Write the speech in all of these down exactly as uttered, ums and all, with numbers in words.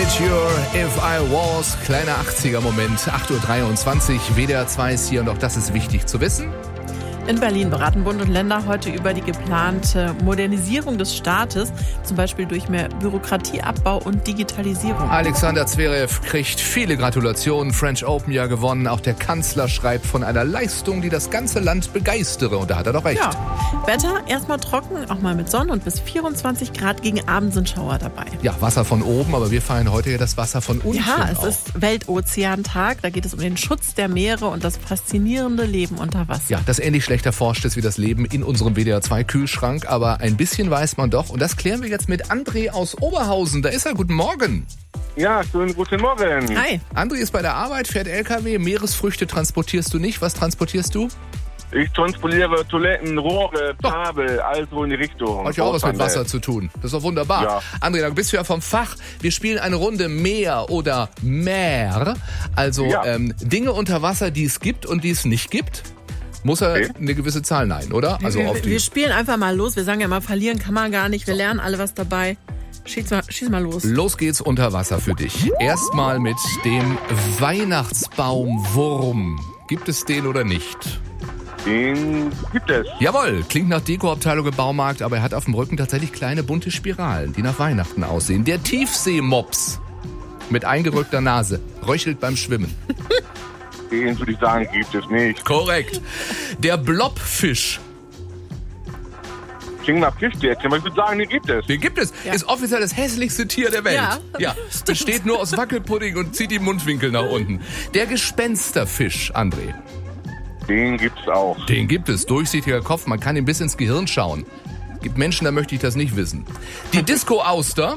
Signature, If I Was, kleiner achtziger-Moment, acht Uhr dreiundzwanzig, W D R zwei ist hier und auch das ist wichtig zu wissen. In Berlin beraten Bund und Länder heute über die geplante Modernisierung des Staates, zum Beispiel durch mehr Bürokratieabbau und Digitalisierung. Alexander Zverev kriegt viele Gratulationen, French Open ja gewonnen. Auch der Kanzler schreibt von einer Leistung, die das ganze Land begeistere. Und da hat er doch recht. Ja. Wetter erstmal trocken, auch mal mit Sonne und bis vierundzwanzig Grad. Gegen Abend sind Schauer dabei. Ja, Wasser von oben, aber wir feiern heute ja das Wasser von unten. Ja, es auch. ist Weltozeantag. Da geht es um den Schutz der Meere und das faszinierende Leben unter Wasser. Ja, das ähnlich schlecht erforscht ist wie das Leben in unserem W D R zwei Kühlschrank, aber ein bisschen weiß man doch. Und das klären wir jetzt mit André aus Oberhausen. Da ist er. Guten Morgen. Ja, schönen guten Morgen. Hi. André ist bei der Arbeit, fährt L K W. Meeresfrüchte transportierst du nicht. Was transportierst du? Ich transportiere Toiletten, Rohre, Kabel, also in die Richtung. Hat ja auch was mit Wasser zu tun. Das ist doch wunderbar. Ja. André, dann bist du ja vom Fach. Wir spielen eine Runde Meer oder Meer. Also Ja. ähm, Dinge unter Wasser, die es gibt und die es nicht gibt. Muss er Okay. eine gewisse Zahl nein, oder? Also wir, auf die. wir spielen einfach mal los. Wir sagen ja immer, verlieren kann man gar nicht. Wir lernen alle was dabei. Schieß mal, schieß mal los. Los geht's unter Wasser für dich. Erstmal mit dem Weihnachtsbaumwurm. Gibt es den oder nicht? Den gibt es. Jawohl, klingt nach Dekoabteilung im Baumarkt, aber er hat auf dem Rücken tatsächlich kleine bunte Spiralen, die nach Weihnachten aussehen. Der Tiefseemops mit eingerückter Nase röchelt beim Schwimmen. Den würde ich sagen, gibt es nicht. Korrekt. Der Blobfisch, Klingt nach Fischstäbchen, aber ich würde sagen, den gibt es. den gibt es, Ja. ist offiziell das hässlichste Tier der Welt. Ja, ja besteht nur aus Wackelpudding und zieht die Mundwinkel nach unten. Der Gespensterfisch, André, Den gibt es auch. den gibt es. Durchsichtiger Kopf, man kann ihm bis ins Gehirn schauen. Gibt Menschen, da möchte ich das nicht wissen. Die Disco-Auster,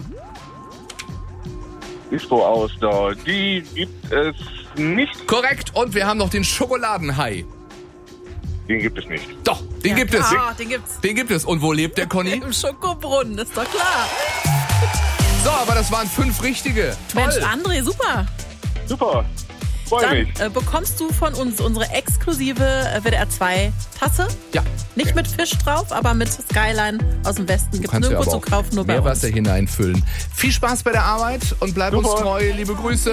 Disco-Auster, die gibt es nicht. korrekt. Und wir haben noch den Schokoladenhai. Den gibt es nicht. Doch, den Ja, gibt es. klar, den gibt's. Den gibt es. Und wo lebt der Conny? Im Schokobrunnen, ist doch klar. So, aber das waren fünf richtige. Toll. Mensch, André, super. Super. Freue Dann mich. äh, bekommst du von uns unsere exklusive äh, W D R zwei Tasse. Ja, Nicht mit Fisch drauf, aber mit Skyline aus dem Westen. Gibt es kannst du nirgendwo aber zu kaufen, nur auch bei uns. Meerwasser hineinfüllen. Viel Spaß bei der Arbeit und bleib uns Super. treu. Liebe Grüße.